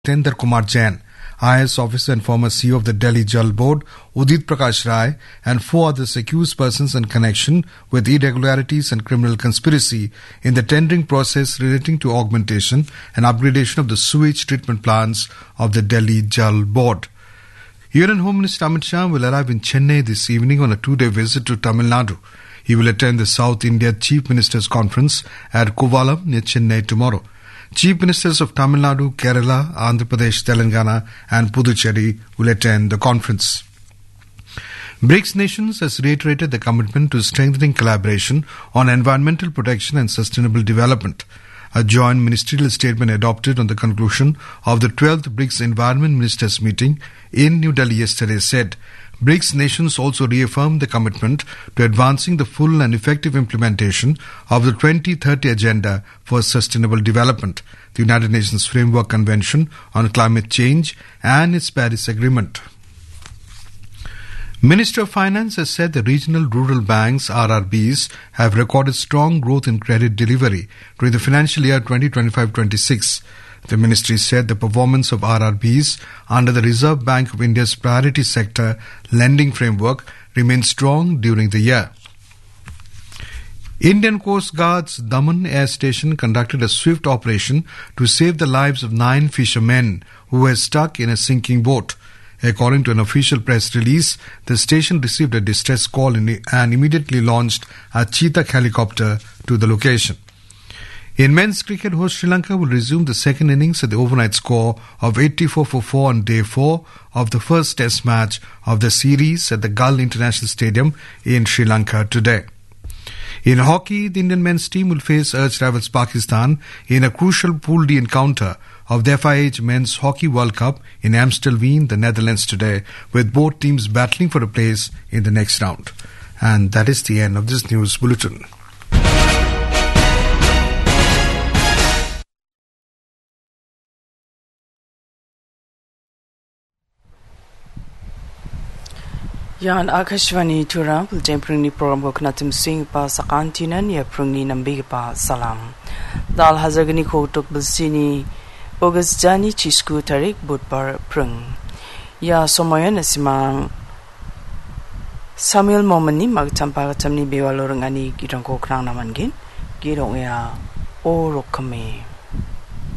Jitendra Kumar Jain, IAS officer and former CEO of the Delhi Jal Board, Udit Prakash Rai, and 4 others accused persons in connection with irregularities and criminal conspiracy in the tendering process relating to augmentation and upgradation of the sewage treatment plants of the Delhi Jal Board. Union Home Minister Amit Shah will arrive in Chennai this evening on a 2-day visit to Tamil Nadu. He will attend the South India Chief Ministers Conference at Kovalam near Chennai tomorrow. Chief Ministers of Tamil Nadu, Kerala, Andhra Pradesh, Telangana and Puducherry will attend the conference. BRICS nations has reiterated the commitment to strengthening collaboration on environmental protection and sustainable development. A joint ministerial statement adopted on the conclusion of the 12th BRICS Environment Ministers meeting in New Delhi yesterday said BRICS nations also reaffirmed the commitment to advancing the full and effective implementation of the 2030 Agenda for Sustainable Development, the United Nations Framework Convention on Climate Change and its Paris Agreement. Minister of Finance has said the regional rural banks, RRBs, have recorded strong growth in credit delivery during the financial year 2025-26. The ministry said the performance of RRBs under the Reserve Bank of India's priority sector lending framework remained strong during the year. Indian Coast Guard's Daman Air Station conducted a swift operation to save the lives of 9 fishermen who were stuck in a sinking boat. According to an official press release, the station received a distress call and immediately launched a Chetak helicopter to the location. In men's cricket, host Sri Lanka will resume the second innings at the overnight score of 84 for 4 on day 4 of the first test match of the series at the Gull International Stadium in Sri Lanka today. In hockey, the Indian men's team will face arch rivals Pakistan in a crucial Pool D encounter of the FIH Men's Hockey World Cup in Amstelveen, the Netherlands today, with both teams battling for a place in the next round. And that is the end of this news bulletin. Yan Akashvani Tura, Bulletin Prungni Program ko kanatim sing pa sa kantinan ya prungni nambig pa salam. Dal hazagani ko tok bulsini August Jani Chisku Tarik Budbar Prung. Ya somayan asimang Samuel Momani magtampa tamni bewalorangani girang ko krang namangin girong ya orokame.